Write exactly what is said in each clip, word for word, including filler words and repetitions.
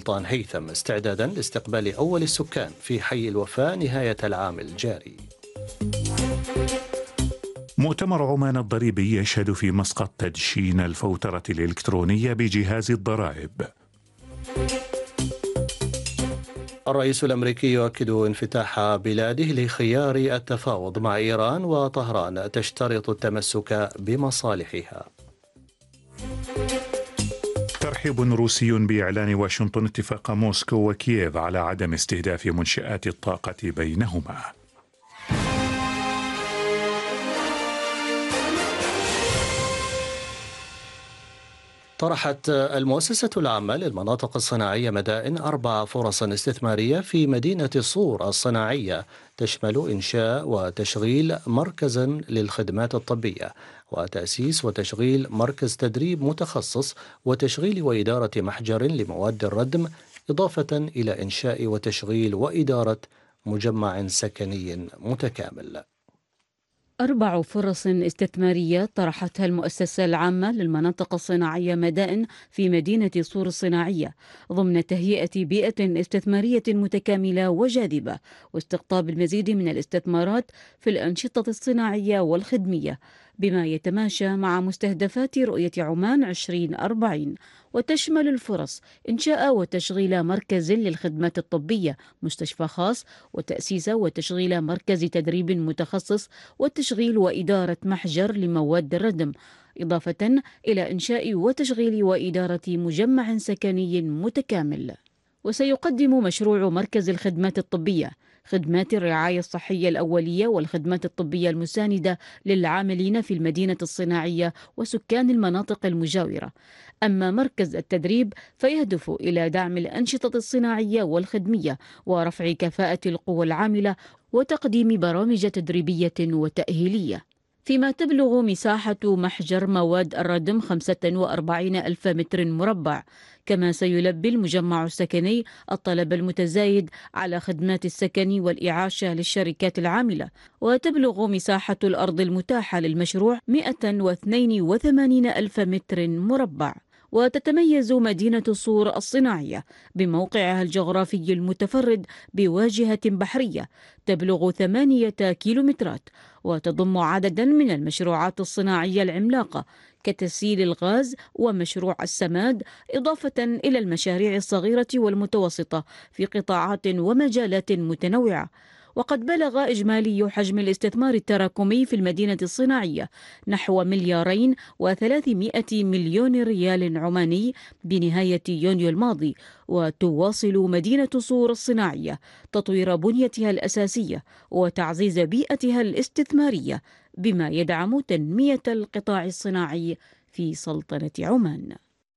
سلطان هيثم استعدادا لاستقبال أول السكان في حي الوفاء نهاية العام الجاري. مؤتمر عمان الضريبي يشهد في مسقط تدشين الفوترة الإلكترونية بجهاز الضرائب. الرئيس الأمريكي يؤكد انفتاح بلاده لخيار التفاوض مع إيران، وطهران تشترط التمسك بمصالحها. ترحيب روسي بإعلان واشنطن اتفاق موسكو وكييف على عدم استهداف منشآت الطاقة بينهما. طرحت المؤسسة العامة للمناطق الصناعية مدائن أربع فرص استثمارية في مدينة صور الصناعية، تشمل إنشاء وتشغيل مركز للخدمات الطبية، وتأسيس وتشغيل مركز تدريب متخصص، وتشغيل وإدارة محجر لمواد الردم، إضافة إلى إنشاء وتشغيل وإدارة مجمع سكني متكامل. أربع فرص استثمارية طرحتها المؤسسة العامة للمناطق الصناعية مدائن في مدينة صور الصناعية، ضمن تهيئة بيئة استثمارية متكاملة وجاذبة، واستقطاب المزيد من الاستثمارات في الأنشطة الصناعية والخدمية، بما يتماشى مع مستهدفات رؤية عمان عشرين أربعين. وتشمل الفرص إنشاء وتشغيل مركز للخدمات الطبية، مستشفى خاص، وتأسيس وتشغيل مركز تدريب متخصص، وتشغيل وإدارة محجر لمواد الردم، إضافة إلى إنشاء وتشغيل وإدارة مجمع سكني متكامل. وسيقدم مشروع مركز الخدمات الطبية خدمات الرعاية الصحية الأولية والخدمات الطبية المساندة للعاملين في المدينة الصناعية وسكان المناطق المجاورة. أما مركز التدريب فيهدف إلى دعم الأنشطة الصناعية والخدمية ورفع كفاءة القوى العاملة وتقديم برامج تدريبية وتأهيلية. فيما تبلغ مساحة محجر مواد الردم خمسة وأربعين ألف متر مربع. كما سيلبي المجمع السكني الطلب المتزايد على خدمات السكن والإعاشة للشركات العاملة، وتبلغ مساحة الأرض المتاحة للمشروع مئة واثنين وثمانين ألف متر مربع. وتتميز مدينة صور الصناعية بموقعها الجغرافي المتفرد بواجهة بحرية تبلغ ثمانية كيلومترات، وتضم عددا من المشروعات الصناعية العملاقة كتسييل الغاز ومشروع السماد، إضافة إلى المشاريع الصغيرة والمتوسطة في قطاعات ومجالات متنوعة. وقد بلغ إجمالي حجم الاستثمار التراكمي في المدينة الصناعية نحو مليارين وثلاثمائة مليون ريال عماني بنهاية يونيو الماضي. وتواصل مدينة صور الصناعية تطوير بنيتها الأساسية وتعزيز بيئتها الاستثمارية، بما يدعم تنمية القطاع الصناعي في سلطنة عمان.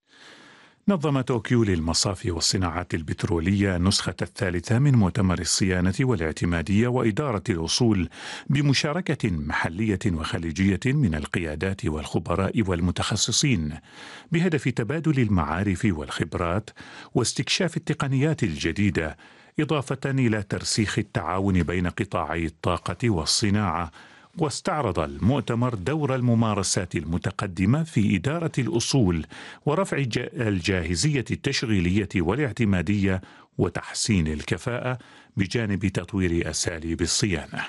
نظم طوكيو للمصافي والصناعات البترولية النسخة الثالثة من مؤتمر الصيانة والاعتمادية وإدارة الأصول بمشاركة محلية وخليجية من القيادات والخبراء والمتخصصين، بهدف تبادل المعارف والخبرات واستكشاف التقنيات الجديدة، إضافة إلى ترسيخ التعاون بين قطاعي الطاقة والصناعة. واستعرض المؤتمر دور الممارسات المتقدمة في إدارة الأصول ورفع الجاهزية التشغيلية والاعتمادية وتحسين الكفاءة، بجانب تطوير أساليب الصيانة.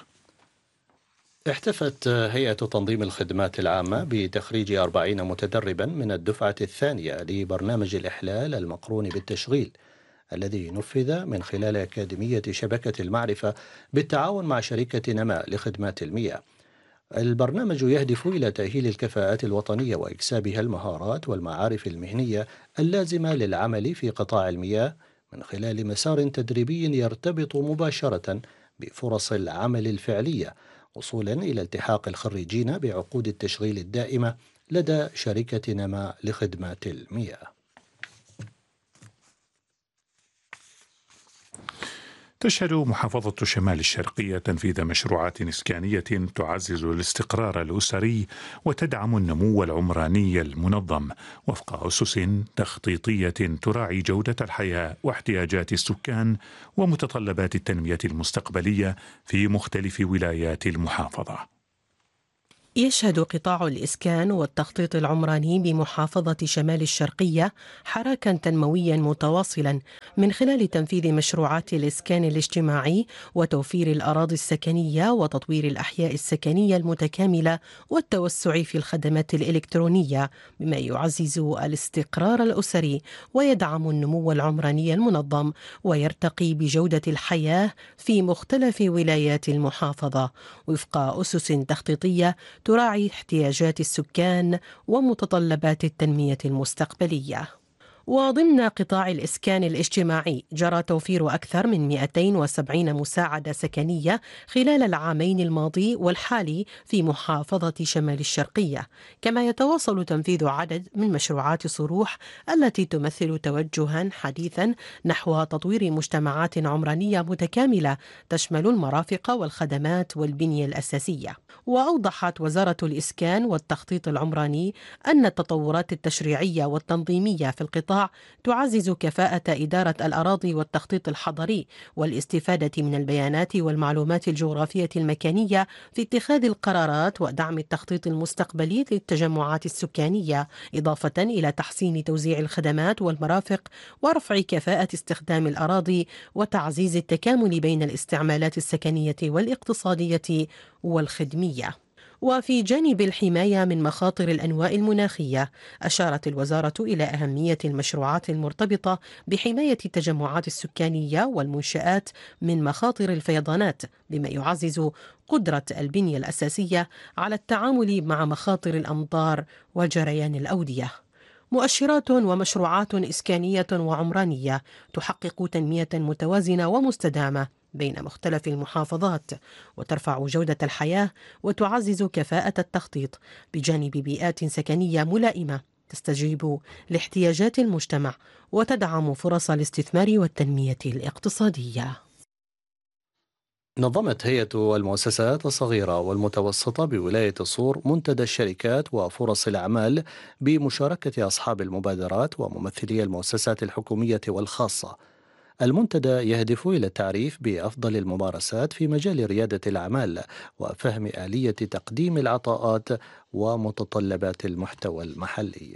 احتفت هيئة تنظيم الخدمات العامة بتخريج أربعين متدربا من الدفعة الثانية لبرنامج الإحلال المقرون بالتشغيل، الذي نفذ من خلال أكاديمية شبكة المعرفة بالتعاون مع شركة نماء لخدمات المياه. البرنامج يهدف إلى تأهيل الكفاءات الوطنية وإكسابها المهارات والمعارف المهنية اللازمة للعمل في قطاع المياه من خلال مسار تدريبي يرتبط مباشرة بفرص العمل الفعلية، وصولا إلى التحاق الخريجين بعقود التشغيل الدائمة لدى شركة نماء لخدمات المياه. تشهد محافظة شمال الشرقية تنفيذ مشروعات إسكانية تعزز الاستقرار الأسري وتدعم النمو العمراني المنظم وفق أسس تخطيطية تراعي جودة الحياة واحتياجات السكان ومتطلبات التنمية المستقبلية في مختلف ولايات المحافظة. يشهد قطاع الإسكان والتخطيط العمراني بمحافظة شمال الشرقية حراكا تنمويا متواصلا من خلال تنفيذ مشروعات الإسكان الاجتماعي وتوفير الأراضي السكنية وتطوير الأحياء السكنية المتكاملة والتوسع في الخدمات الإلكترونية، بما يعزز الاستقرار الأسري ويدعم النمو العمراني المنظم ويرتقي بجودة الحياة في مختلف ولايات المحافظة وفق أسس تخطيطية تراعي احتياجات السكان ومتطلبات التنمية المستقبلية. وضمن قطاع الإسكان الاجتماعي جرى توفير أكثر من مئتين وسبعين مساعدة سكنية خلال العامين الماضي والحالي في محافظة شمال الشرقية، كما يتواصل تنفيذ عدد من مشروعات صروح التي تمثل توجها حديثا نحو تطوير مجتمعات عمرانية متكاملة تشمل المرافق والخدمات والبنية الأساسية. وأوضحت وزارة الإسكان والتخطيط العمراني أن التطورات التشريعية والتنظيمية في القطاع تعزز كفاءة إدارة الأراضي والتخطيط الحضري والاستفادة من البيانات والمعلومات الجغرافية المكانية في اتخاذ القرارات ودعم التخطيط المستقبلي للتجمعات السكانية، إضافة إلى تحسين توزيع الخدمات والمرافق ورفع كفاءة استخدام الأراضي وتعزيز التكامل بين الاستعمالات السكنية والاقتصادية والخدمية. وفي جانب الحماية من مخاطر الأنواع المناخية، أشارت الوزارة إلى أهمية المشروعات المرتبطة بحماية التجمعات السكانية والمنشآت من مخاطر الفيضانات، بما يعزز قدرة البنية الأساسية على التعامل مع مخاطر الأمطار وجريان الأودية. مؤشرات ومشروعات إسكانية وعمرانية تحقق تنمية متوازنة ومستدامة بين مختلف المحافظات وترفع جودة الحياة وتعزز كفاءة التخطيط بجانب بيئات سكنية ملائمة تستجيب لاحتياجات المجتمع وتدعم فرص الاستثمار والتنمية الاقتصادية. نظمت هيئة المؤسسات الصغيرة والمتوسطة بولاية الصور منتدى الشركات وفرص الأعمال بمشاركة أصحاب المبادرات وممثلي المؤسسات الحكومية والخاصة. المنتدى يهدف إلى التعريف بأفضل الممارسات في مجال ريادة الأعمال وفهم آلية تقديم العطاءات ومتطلبات المحتوى المحلي.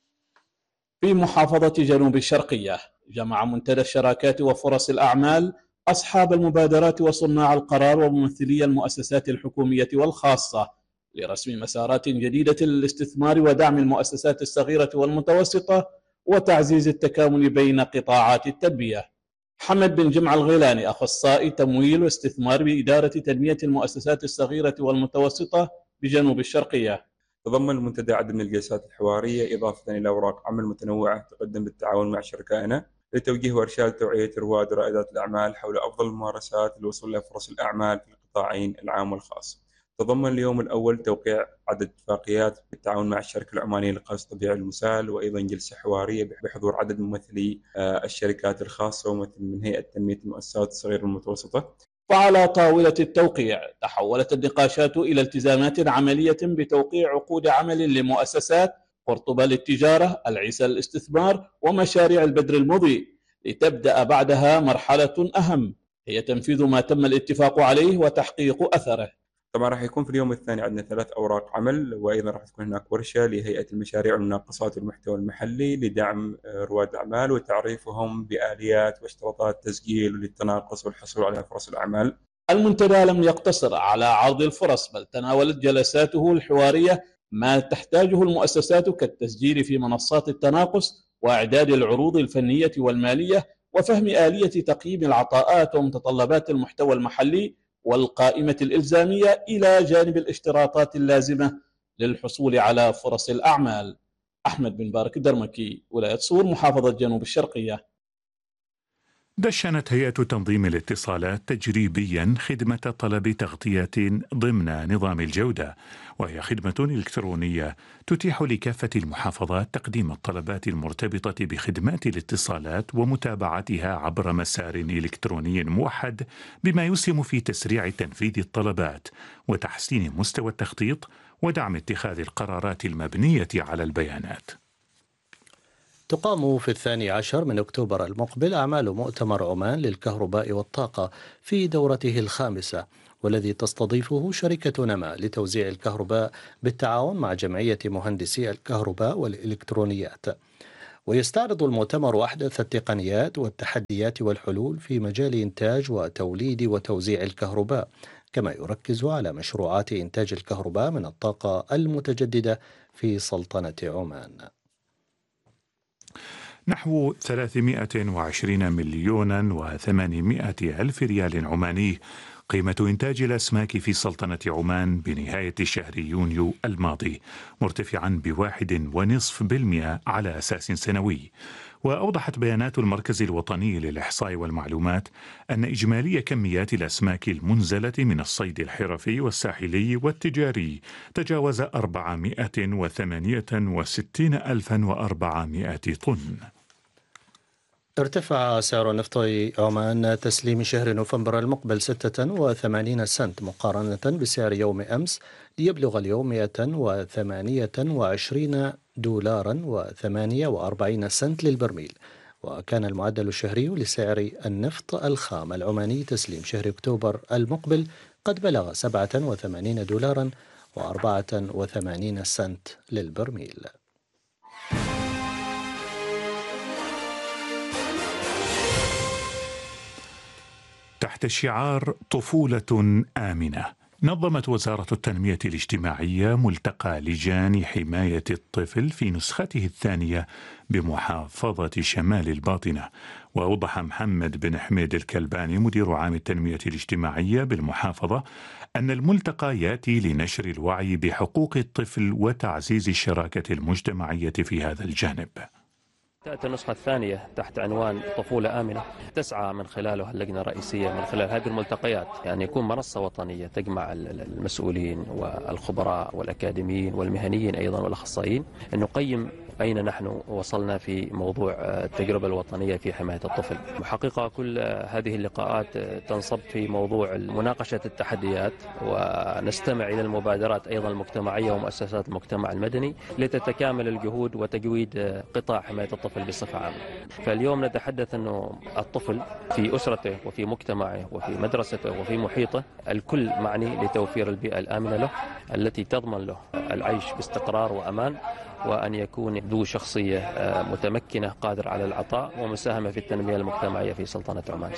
في محافظة جنوب الشرقية جمع منتدى الشراكات وفرص الأعمال أصحاب المبادرات وصناع القرار وممثلي المؤسسات الحكومية والخاصة لرسم مسارات جديدة للاستثمار ودعم المؤسسات الصغيرة والمتوسطة وتعزيز التكامل بين قطاعات التنمية. حمد بن جمع الغيلاني أخصائي تمويل واستثمار بإدارة تنمية المؤسسات الصغيرة والمتوسطة بجنوب الشرقية. تضمن المنتدى عدد من الجلسات الحوارية إضافة إلى أوراق عمل متنوعة تقدم بالتعاون مع شركائنا لتوجيه وإرشاد توعية رواد ورائدات الأعمال حول أفضل الممارسات للوصول إلى فرص الأعمال في القطاعين العام والخاص. تضمن اليوم الأول توقيع عدد اتفاقيات بالتعاون مع الشركة العمانية للغاز الطبيعي المسال، وأيضا جلسة حوارية بحضور عدد من ممثلي الشركات الخاصة ومثل من هيئة تنمية المؤسسات الصغيرة والمتوسطة. وعلى طاولة التوقيع تحولت النقاشات إلى التزامات عملية بتوقيع عقود عمل لمؤسسات قرطبة للتجارة، العيسى للاستثمار، ومشاريع البدر المضيء، لتبدأ بعدها مرحلة أهم هي تنفيذ ما تم الاتفاق عليه وتحقيق أثره. طبعا راح يكون في اليوم الثاني عندنا ثلاث أوراق عمل، وأيضا راح تكون هناك ورشة لهيئة المشاريع والمناقصات والمحتوى المحلي لدعم رواد الأعمال وتعريفهم بآليات واشتراطات التسجيل للتناقص والحصول على فرص الأعمال. المنتدى لم يقتصر على عرض الفرص، بل تناولت جلساته الحوارية ما تحتاجه المؤسسات كالتسجيل في منصات التناقص وإعداد العروض الفنية والمالية وفهم آلية تقييم العطاءات ومتطلبات المحتوى المحلي والقائمة الإلزامية إلى جانب الاشتراطات اللازمة للحصول على فرص الأعمال. أحمد بن بارك الدرمكي، ولاية صور، محافظة جنوب الشرقية. دشنت هيئة تنظيم الاتصالات تجريبيا خدمة طلب تغطية ضمن نظام الجودة، وهي خدمة إلكترونية تتيح لكافة المحافظات تقديم الطلبات المرتبطة بخدمات الاتصالات ومتابعتها عبر مسار إلكتروني موحد، بما يسهم في تسريع تنفيذ الطلبات وتحسين مستوى التخطيط ودعم اتخاذ القرارات المبنية على البيانات. تقام في الثاني عشر من أكتوبر المقبل أعمال مؤتمر عمان للكهرباء والطاقة في دورته الخامسة، والذي تستضيفه شركة نما لتوزيع الكهرباء بالتعاون مع جمعية مهندسي الكهرباء والإلكترونيات. ويستعرض المؤتمر أحدث التقنيات والتحديات والحلول في مجال إنتاج وتوليد وتوزيع الكهرباء، كما يركز على مشروعات إنتاج الكهرباء من الطاقة المتجددة في سلطنة عمان. نحو ثلاثمائة وعشرين مليون وثمانمائة ألف ريال عماني قيمة إنتاج الأسماك في سلطنة عمان بنهاية شهر يونيو الماضي، مرتفعا بواحد ونصف بالمئة على أساس سنوي. وأوضحت بيانات المركز الوطني للإحصاء والمعلومات أن إجمالي كميات الأسماك المنزلة من الصيد الحرفي والساحلي والتجاري تجاوز أربعمائة وثمانية وستين ألفا وأربعمائة طن. ارتفع سعر نفط عمان تسليم شهر نوفمبر المقبل ستة وثمانين سنت مقارنة بسعر يوم أمس، ليبلغ اليوم مائة وثمانية وعشرين دولارا وثمانية وأربعين سنت للبرميل. وكان المعدل الشهري لسعر النفط الخام العماني تسليم شهر أكتوبر المقبل قد بلغ سبعة وثمانين دولارا وأربعة وثمانين سنت للبرميل. تحت شعار طفولة آمنة، نظمت وزارة التنمية الاجتماعية ملتقى لجان حماية الطفل في نسخته الثانية بمحافظة شمال الباطنة. وأوضح محمد بن حميد الكلباني مدير عام التنمية الاجتماعية بالمحافظة أن الملتقى يأتي لنشر الوعي بحقوق الطفل وتعزيز الشراكة المجتمعية في هذا الجانب. تأتي النسخة الثانية تحت عنوان طفولة آمنة، تسعى من خلاله اللجنة الرئيسية من خلال هذه الملتقيات يعني يكون منصة وطنية تجمع المسؤولين والخبراء والأكاديميين والمهنيين أيضا والأخصائيين أن نقيم أين نحن وصلنا في موضوع التجربة الوطنية في حماية الطفل. حقيقة كل هذه اللقاءات تنصب في موضوع مناقشة التحديات، ونستمع إلى المبادرات أيضا المجتمعية ومؤسسات المجتمع المدني لتتكامل الجهود وتجويد قطاع حماية الطفل بصفة عامة. فاليوم نتحدث أنه الطفل في أسرته وفي مجتمعه وفي مدرسته وفي محيطه الكل معني لتوفير البيئة الآمنة له التي تضمن له العيش باستقرار وأمان، وأن يكون ذو شخصية متمكنة قادر على العطاء ومساهمة في التنمية المجتمعية في سلطنة عمان.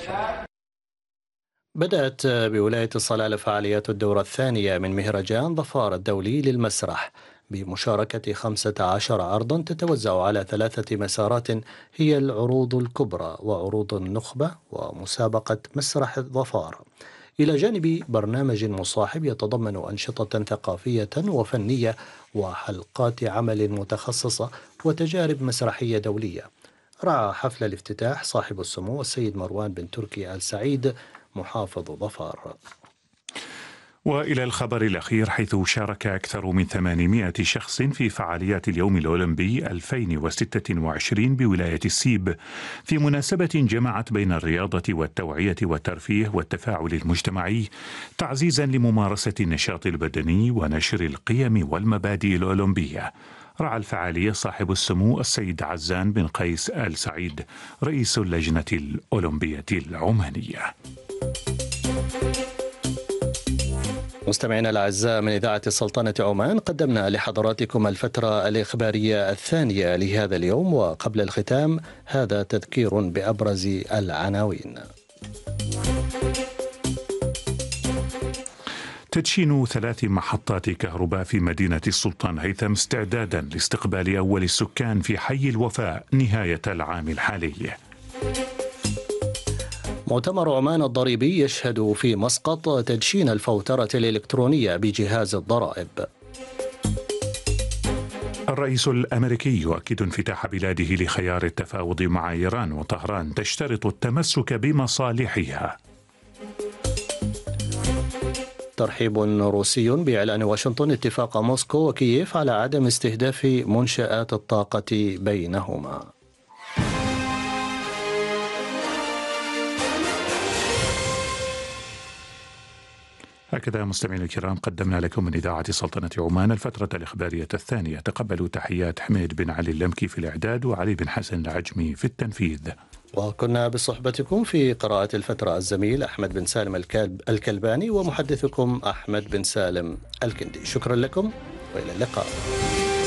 بدأت بولاية الصلالة فعاليات الدورة الثانية من مهرجان ظفار الدولي للمسرح بمشاركة خمسة عشر عرضا تتوزع على ثلاثة مسارات هي العروض الكبرى وعروض النخبة ومسابقة مسرح الظفار، إلى جانب برنامج مصاحب يتضمن أنشطة ثقافية وفنية وحلقات عمل متخصصة وتجارب مسرحية دولية. رعى حفل الافتتاح صاحب السمو السيد مروان بن تركي آل سعيد محافظ ظفار. وإلى الخبر الأخير، حيث شارك أكثر من ثمانمائة شخص في فعاليات اليوم الأولمبي ألفين وستة وعشرين بولاية السيب في مناسبة جمعت بين الرياضة والتوعية والترفيه والتفاعل المجتمعي تعزيزا لممارسة النشاط البدني ونشر القيم والمبادئ الأولمبية. رعى الفعالية صاحب السمو السيد عزان بن قيس آل سعيد رئيس اللجنة الأولمبية العمانية. مستمعينا الأعزاء، من إذاعة السلطنة عمان قدمنا لحضراتكم الفترة الإخبارية الثانية لهذا اليوم، وقبل الختام هذا تذكير بأبرز العناوين. تدشين ثلاث محطات كهرباء في مدينة السلطان هيثم استعدادا لاستقبال أول السكان في حي الوفاء نهاية العام الحالي. مؤتمر عمان الضريبي يشهد في مسقط تدشين الفوترة الإلكترونية بجهاز الضرائب. الرئيس الأمريكي يؤكد انفتاح بلاده لخيار التفاوض مع إيران، وطهران تشترط التمسك بمصالحها. ترحيب روسي بإعلان واشنطن اتفاق موسكو وكييف على عدم استهداف منشآت الطاقة بينهما. هكذا مستمعينا الكرام قدمنا لكم من إذاعة سلطنة عمان الفترة الإخبارية الثانية. تقبلوا تحيات حميد بن علي اللمكي في الإعداد وعلي بن حسن العجمي في التنفيذ. وكنا بصحبتكم في قراءة الفترة الزميل أحمد بن سالم الكلب الكلباني ومحدثكم أحمد بن سالم الكندي. شكرا لكم وإلى اللقاء.